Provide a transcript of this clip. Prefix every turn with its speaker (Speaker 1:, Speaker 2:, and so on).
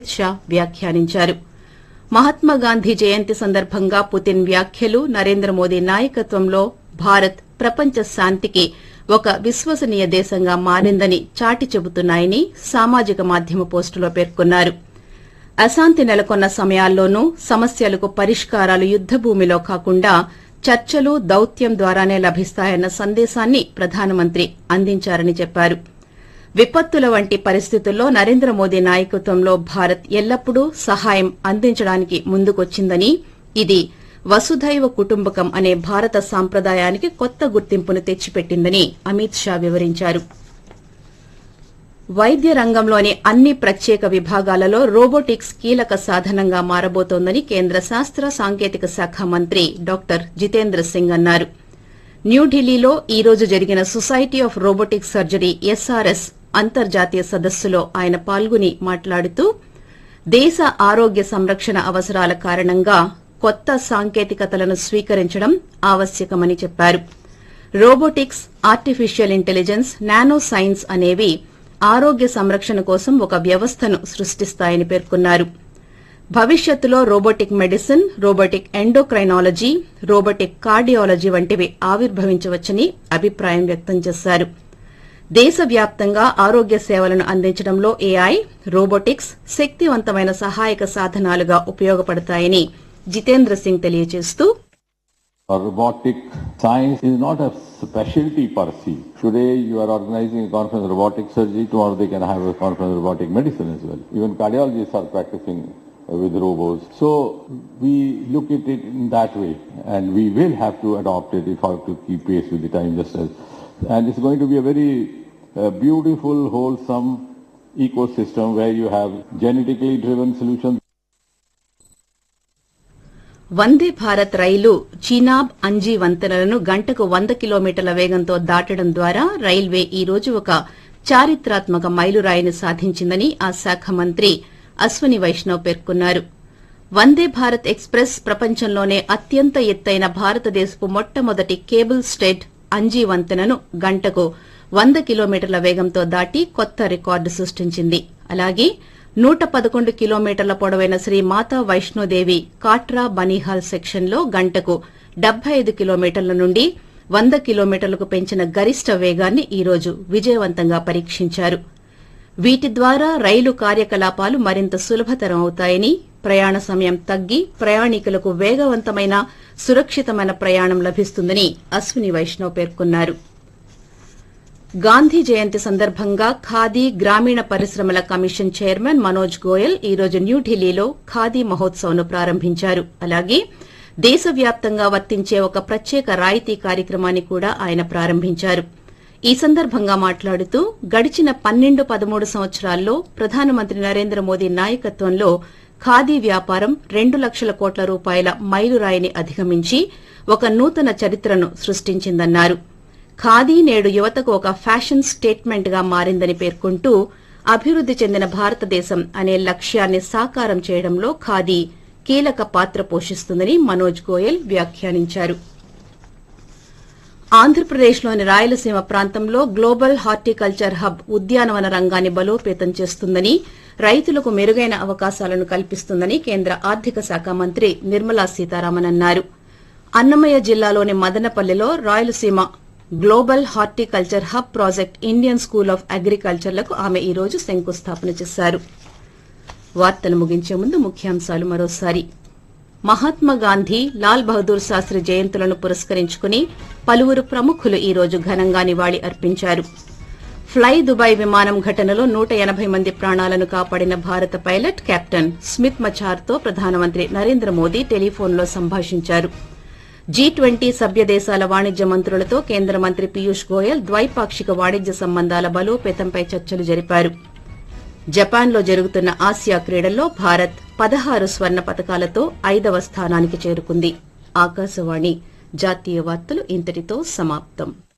Speaker 1: షా వ్యాఖ్యానించారు. మహాత్మాగాంధీ జయంతి సందర్భంగా పుతిన్ వ్యాఖ్యలు నరేంద్ర మోదీ నాయకత్వంలో భారత్ ప్రపంచ శాంతికి ఒక విశ్వసనీయ దేశంగా మారిందని చాటి చెబుతున్నాయని సామాజిక మాధ్యమ పోస్టులో పేర్కొన్నారు. అశాంతి నెలకొన్న సమయాల్లోనూ సమస్యలకు పరిష్కారాలు యుద్దభూమిలో కాకుండా చర్చలు, దౌత్యం ద్వారానే లభిస్తాయన్న సందేశాన్ని ప్రధానమంత్రి అందించారని చెప్పారు. విపత్తుల వంటి పరిస్థితుల్లో నరేంద్ర మోదీ నాయకత్వంలో భారత్ ఎల్లప్పుడూ సహాయం అందించడానికి ముందుకొచ్చిందని, ఇది వసుధైవ కుటుంబకం అనే భారత సాంప్రదాయానికి కొత్త గుర్తింపును తెచ్చిపెట్టిందని అమిత్ షా వివరించారు. వైద్య రంగంలోని అన్ని ప్రత్యేక విభాగాలలో రోబోటిక్స్ కీలక సాధనంగా మారబోతోందని కేంద్ర శాస్త్ర సాంకేతిక శాఖ మంత్రి డాక్టర్ జితేంద్ర సింగ్ అన్నారు. న్యూఢిల్లీలో ఈ రోజు జరిగిన society of robotic surgery SRS అంతర్జాతీయ సదస్సులో ఆయన పాల్గొని మాట్లాడుతూ, దేశ ఆరోగ్య సంరక్షణ అవసరాల కారణంగా కొత్త సాంకేతికతలను స్వీకరించడం ఆవశ్యకమని చెప్పారు. Robotics, artificial intelligence, nano science అనేవి ఆరోగ్య సంరక్షణ కోసం ఒక వ్యవస్థను సృష్టిస్తాయని పేర్కొన్నారు. భవిష్యత్తులో robotic medicine, robotic endocrinology, robotic cardiology వంటివి ఆవిర్భవించవచ్చని అభిప్రాయం వ్యక్తం చేశారు. దేశవ్యాప్తంగా ఆరోగ్య సేవలను అందించడంలో ఏఐ, రోబోటిక్స్ శక్తివంతమైన సహాయక సాధనాలుగా ఉపయోగపడతాయని జితేంద్ర సింగ్ తెలియజేస్తూ,
Speaker 2: robotic science is not a specialty per se. Today you are organizing a conference on robotic surgery, tomorrow they can have a conference on robotic medicine as well. Even cardiologists are practicing with robots. So we look at it in that way, and we will have to adopt it if we have to keep pace with the time just as. And it's going to be a very beautiful, wholesome ecosystem where you have genetically driven solutions.
Speaker 1: Vande Bharat రైలు చీనాబ్, అంజీ వంతెనలను గంటకు 100 కిలోమీటర్ల వేగంతో దాటడం ద్వారా railway ఈ రోజు ఒక చారిత్రాత్మక మైలురాయిని సాధించిందని ఆ శాఖ మంత్రి అశ్వని వైష్ణవ్ పేర్కొన్నారు. వందే భారత్ ఎక్స్ప్రెస్ ప్రపంచంలోనే అత్యంత ఎత్తైన భారతదేశపు మొట్టమొదటి కేబుల్ స్టేడ్ అంజీ వంతెనను గంటకు 100 కిలోమీటర్ల వేగంతో దాటి కొత్త రికార్డు సృష్టించింది. అలాగే 111 కిలోమీటర్ల పొడవైన శ్రీ మాతా వైష్ణోదేవి కాట్రా బనీహాల్ సెక్షన్లో గంటకు 75 కిలోమీటర్ల నుండి 100 కిలోమీటర్లకు పెంచిన గరిష్ట వేగాన్ని ఈ రోజు విజయవంతంగా పరీక్షించారు. వీటి ద్వారా రైలు కార్యకలాపాలు మరింత సులభతరం అవుతాయని, ప్రయాణ సమయం తగ్గి ప్రయాణికులకు వేగవంతమైన, సురక్షితమైన ప్రయాణం లభిస్తుందని అశ్విని వైష్ణవ్ పేర్కొన్నారు. గాంధీ జయంతి సందర్భంగా ఖాదీ, గ్రామీణ పరిశ్రమల కమిషన్ చైర్మన్ మనోజ్ గోయల్ ఈ రోజు న్యూఢిల్లీలో ఖాదీ మహోత్సవ్ను ప్రారంభించారు. అలాగే దేశవ్యాప్తంగా వర్తించే ఒక ప్రత్యేక రాయితీ కార్యక్రమాన్ని కూడా ఆయన ప్రారంభించారు. ఈ సందర్భంగా మాట్లాడుతూ, గడిచిన 12-13 సంవత్సరాల్లో ప్రధానమంత్రి నరేంద్ర మోదీ నాయకత్వంలో ఖాదీ వ్యాపారం 2 లక్షల కోట్ల రూపాయల మైలురాయిని అధిగమించి ఒక నూతన చరిత్రను సృష్టించిందన్నారు. ఖాదీ నేడు యువతకు ఒక ఫ్యాషన్ స్టేట్మెంట్ గా మారిందని పేర్కొంటూ, అభివృద్ది చెందిన భారతదేశం అనే లక్ష్యాన్ని సాకారం చేయడంలో ఖాదీ కీలక పాత్ర పోషిస్తుందని మనోజ్ గోయల్ వ్యాఖ్యానించారు. ఆంధ్రప్రదేశ్లోని రాయలసీమ ప్రాంతంలో గ్లోబల్ హార్టికల్చర్ హబ్ ఉద్యానవన రంగాన్ని బలోపేతం చేస్తుందని, రైతులకు మెరుగైన అవకాశాలను కల్పిస్తుందని కేంద్ర ఆర్థిక శాఖ మంత్రి నిర్మలా సీతారామన్ అన్నారు. అన్నమయ్య జిల్లాలోని మదనపల్లిలో Rayalaseema global horticulture hub project Indian school of అగ్రికల్చర్లకు ఆమె ఈ రోజు శంకుస్థాపన చేశారు. వార్తలు ముగించే ముందు ముఖ్యాంశాలు మరోసారి. మహాత్మాగాంధీ, లాల్ బహదూర్ శాస్త్రి జయంతులను పురస్కరించుకుని పలువురు ప్రముఖులు ఈ రోజు ఘనంగా నివాళి అర్పించారు. ఫ్లై దుబాయ్ విమానం ఘటనలో 180 మంది ప్రాణాలను కాపాడిన భారత పైలట్ కెప్టెన్ స్మిత్ మచార్తో ప్రధానమంత్రి నరేంద్ర మోదీ టెలిఫోన్లో సంభాషించారు. G20 సభ్య దేశాల వాణిజ్య మంత్రులతో కేంద్ర మంత్రి పీయూష్ గోయల్ ద్వైపాక్షిక వాణిజ్య సంబంధాల బలోపేతంపై చర్చలు జరిపారు. జపాన్లో జరుగుతున్న ఆసియా క్రీడల్లో భారత్ 16 స్వర్ణ పతకాలతో 5వ స్థానానికి చేరుకుంది. ఆకాశవాణి జాతీయ వార్తలు ఇంతటితో సమాప్తం.